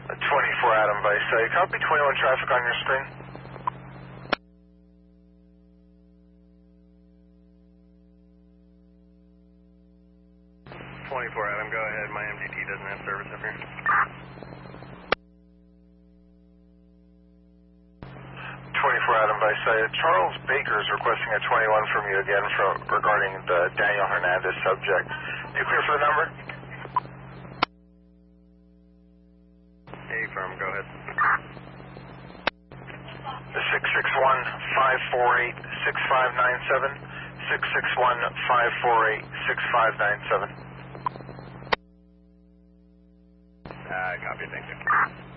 24 Adam Vice. Copy 21 traffic on your screen. Adam, go ahead. My MDT doesn't have service up here. 24 Adam Vice. Charles Baker is requesting a 21 from you again regarding the Daniel Hernandez subject. You clear for the number? Hey, firm, go ahead. 661-548-6597. 661-548-6597. Copy, thank you.